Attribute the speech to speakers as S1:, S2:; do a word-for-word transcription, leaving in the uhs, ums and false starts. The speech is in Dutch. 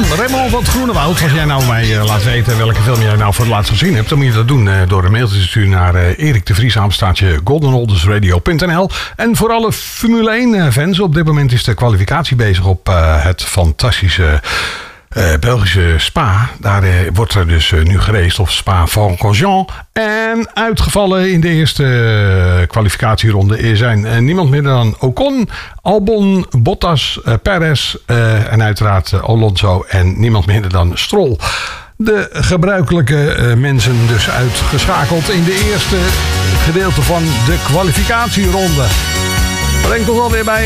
S1: Raymond van het Groenewoud. Als jij nou mij uh, laat weten welke film jij nou voor het laatst gezien hebt, dan moet je dat doen uh, door een mail te sturen naar uh, Erik de Vries, apenstaartje golden oldies radio punt n l. En voor alle Formule één fans, op dit moment is de kwalificatie bezig op uh, het fantastische Uh, Belgische Spa. Daar uh, wordt er dus uh, nu geraced op Spa-Francorchamps. En uitgevallen in de eerste uh, kwalificatieronde zijn uh, niemand minder dan Ocon, Albon, Bottas, uh, Perez uh, en uiteraard uh, Alonso en niemand minder dan Stroll. De gebruikelijke uh, mensen dus uitgeschakeld in de eerste gedeelte van de kwalificatieronde. Brengt ons alweer bij